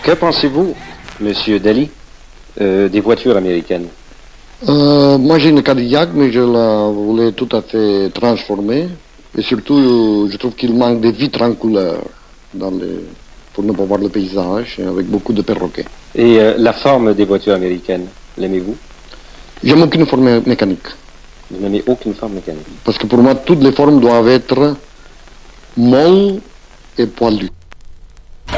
Que pensez-vous, Monsieur Daly, des voitures américaines? Moi j'ai une Cadillac, mais je la voulais tout à fait transformer. Et surtout, je trouve qu'il manque des vitres en couleur pour ne pas voir le paysage, avec beaucoup de perroquets. Et la forme des voitures américaines, l'aimez-vous? J'aime aucune forme mécanique. Vous n'aimez aucune forme mécanique? Parce que pour moi, toutes les formes doivent être molles et poilues.